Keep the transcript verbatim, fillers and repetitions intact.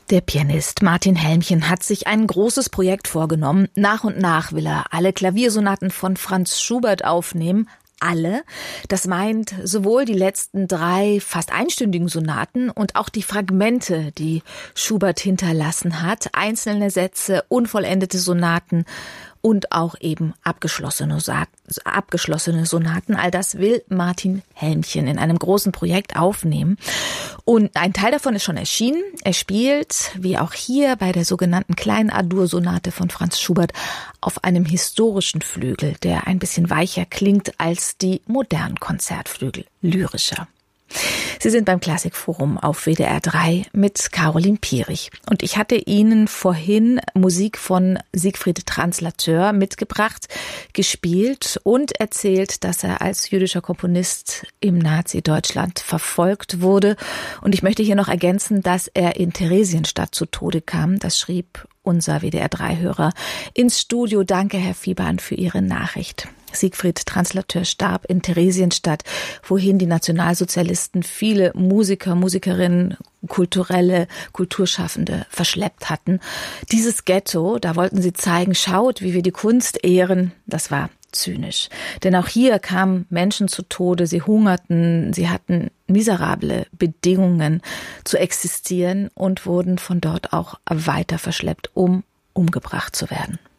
Der Pianist Martin Helmchen hat sich ein großes Projekt vorgenommen. Nach und nach will er alle Klaviersonaten von Franz Schubert aufnehmen. Alle. Das meint sowohl die letzten drei fast einstündigen Sonaten und auch die Fragmente, die Schubert hinterlassen hat. Einzelne Sätze, unvollendete Sonaten und auch eben abgeschlossene, abgeschlossene Sonaten. All das will Martin Helmchen in einem großen Projekt aufnehmen. Und ein Teil davon ist schon erschienen. Er spielt, wie auch hier bei der sogenannten Kleinen A-Dur-Sonate von Franz Schubert, auf einem historischen Flügel, der ein bisschen weicher klingt als die modernen Konzertflügel, lyrischer. Sie sind beim Klassikforum auf W D R drei mit Caroline Pierich. Und ich hatte Ihnen vorhin Musik von Siegfried Translateur mitgebracht, gespielt und erzählt, dass er als jüdischer Komponist im Nazi-Deutschland verfolgt wurde. Und ich möchte hier noch ergänzen, dass er in Theresienstadt zu Tode kam. Das schrieb unser W D R drei Hörer ins Studio. Danke, Herr Fiebern, für Ihre Nachricht. Siegfried Translateur starb in Theresienstadt, wohin die Nationalsozialisten viele Musiker, Musikerinnen, kulturelle, Kulturschaffende verschleppt hatten. Dieses Ghetto, da wollten sie zeigen, schaut, wie wir die Kunst ehren, das war zynisch. Denn auch hier kamen Menschen zu Tode, sie hungerten, sie hatten miserable Bedingungen zu existieren und wurden von dort auch weiter verschleppt, um umgebracht zu werden.